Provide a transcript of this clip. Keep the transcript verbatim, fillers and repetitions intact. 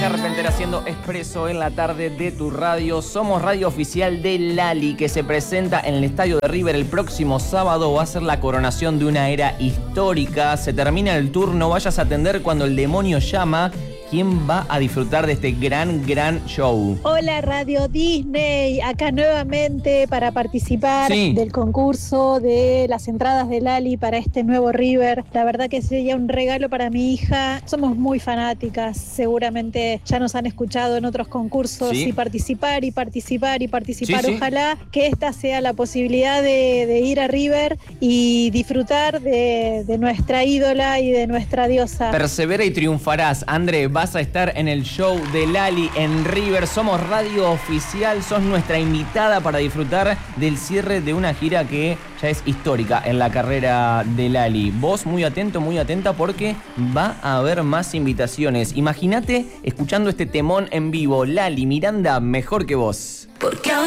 Carpenter haciendo Expreso en la tarde de tu radio. Somos radio oficial de Lali, que se presenta en el estadio de River el próximo sábado. Va a ser la coronación de una era histórica. Se termina el tour, no vayas a atender cuando el demonio llama. ¿Quién va a disfrutar de este gran, gran show? Hola Radio Disney, acá nuevamente para participar sí. del concurso de las entradas de Lali para este nuevo River. La verdad que sería un regalo para mi hija. Somos muy fanáticas, seguramente ya nos han escuchado en otros concursos ¿Sí? y participar y participar y participar. Sí, sí. Ojalá que esta sea la posibilidad de, de ir a River y disfrutar de, de nuestra ídola y de nuestra diosa. Persevera y triunfarás. André, vas a estar en el show de Lali en River. Somos radio oficial, sos nuestra invitada para disfrutar del cierre de una gira que ya es histórica en la carrera de Lali. Vos muy atento, muy atenta, porque va a haber más invitaciones. Imagínate escuchando este temón en vivo. Lali, Miranda, mejor que vos. Porque